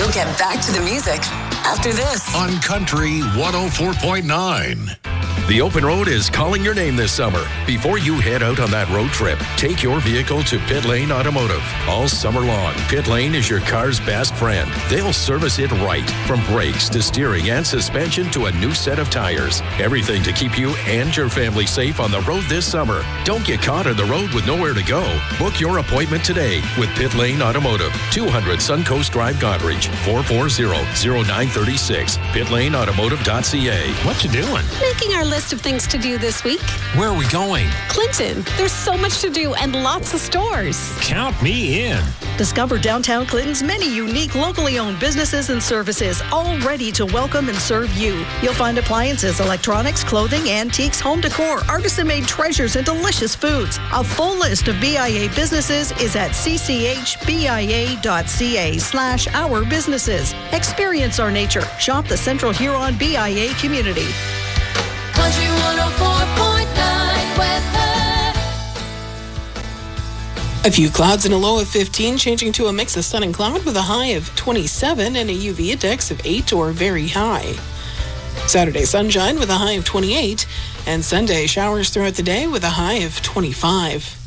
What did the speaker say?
We'll get back to the music after this. On Country 104.9. The Open Road is calling your name this summer. Before you head out on that road trip, take your vehicle to Pit Lane Automotive. All summer long, Pit Lane is your car's best friend. They'll service it right, from brakes to steering and suspension to a new set of tires. Everything to keep you and your family safe on the road this summer. Don't get caught on the road with nowhere to go. Book your appointment today with Pit Lane Automotive, 200 Suncoast Drive, Goderich, 440-0936, pitlaneautomotive.ca. What you doing? Making our list of things to do this week. Where are we going? Clinton. There's so much to do and lots of stores. Count me in. Discover downtown Clinton's many unique locally owned businesses and services, all ready to welcome and serve you. You'll find appliances, electronics, clothing, antiques, home decor, artisan-made treasures, and delicious foods. A full list of BIA businesses is at cchbia.ca/our businesses. Experience our nature. Shop the Central Huron BIA community. Country 104.9 weather. A few clouds and a low of 15, changing to a mix of sun and cloud with a high of 27 and a UV index of 8 or very high. Saturday sunshine with a high of 28, and Sunday showers throughout the day with a high of 25.